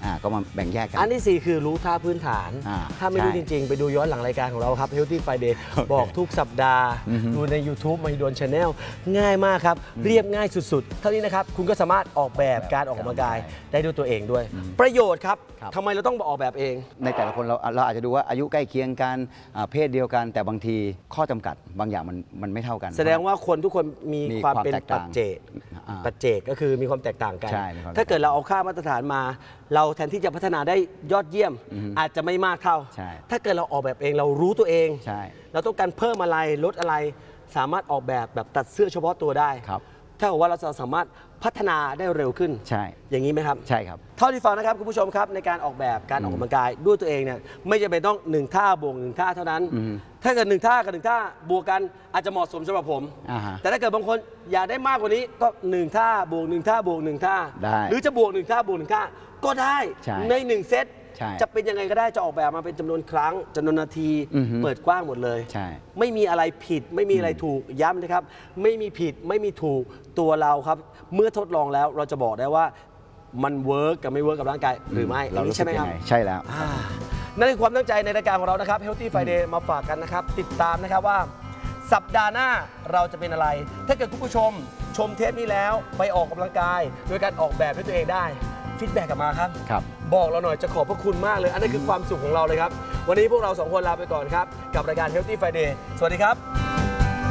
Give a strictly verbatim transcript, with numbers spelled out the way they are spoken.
อ่าก็มาแบ่งแยกกันอันที่สี่คือรู้ท่าพื้นฐานถ้าไม่รู้จริงๆไปดูย้อนหลังรายการของเราครับ Healthy Friday บอกทุกสัปดาห์ดูใน YouTube มหิดล Channel ง่ายมากครับเรียบง่ายสุดๆเท่านี้นะครับคุณก็สามารถออกแบบการออกกำลังกายได้ด้วยตัวเองด้วยประโยชน์ครับทำไมเราต้องออกแบบเองในแต่ละคนเราเราอาจจะดูว่าอายุใกล้เคียงกันเพศเดียวกันแต่บางทีข้อจำกัดบางอย่างมันมันไม่เท่ากันแสดงว่าคนทุกคนมีความเป็นปัจเจกปัจเจกก็คือมีความแตกต่างกันถ้าเกิดเราเอาค่ามาตรฐานมาเราแทนที่จะพัฒนาได้ยอดเยี่ยมอาจจะไม่มากเท่าถ้าเกิดเราออกแบบเองเรารู้ตัวเองเราต้องการเพิ่มอะไรลดอะไรสามารถออกแบบแบบตัดเสื้อเฉพาะตัวได้ถ้าเกิดว่าเราจะสามารถพัฒนาได้เร็วขึ้นใช่อย่างนี้ไหมครับใช่ครับเท่าที่ฟังนะครับคุณผู้ชมครับในการออกแบบการออกกำลังกายด้วยตัวเองเนี่ยไม่จำเป็นต้องหนึ่งท่าบวกหนึ่งท่าเท่านั้นถ้าเกิดหนึ่งท่ากับหนึ่งท่าบวกกันอาจจะเหมาะสมสำหรับผมแต่ถ้าเกิดบางคนอยากได้มากกว่านี้ก็หนึ่งท่าบวกหนึ่งท่าบวกหนึ่งท่าหรือจะบวกหนึ่งท่าบวกหนึ่งท่าก็ได้ในหนึ่งเซตจะเป็นยังไงก็ได้จะออกแบบมาเป็นจำนวนครั้งจำนวนนาทีเปิดกว้างหมดเลยไม่มีอะไรผิดไม่มีอะไรถูกย้ำนะครับไม่มีผิดไม่มีถูกตัวเราครับเมื่อทดลองแล้วเราจะบอกได้ว่ามันเวิร์กกับไม่เวิร์กกับร่างกายหรือไม่เราใช่ไหมครับใช่แล้วนั่นคือความตั้งใจในรายการของเรานะครับ Healthy Friday มาฝากกันนะครับติดตามนะครับว่าสัปดาห์หน้าเราจะเป็นอะไร ถ้าเกิดคุณผู้ชมชมเทปนี้แล้วไปออกกำลังกายโดยการออกแบบด้วยตัวเองได้ฟีดแบ็กกลับมาครับครับบอกเราหน่อยจะขอบพระคุณมากเลยอันนี้คือความสุขของเราเลยครับวันนี้พวกเราสองคนลาไปก่อนครับกับรายการ Healthy Friday สวัสดีครับ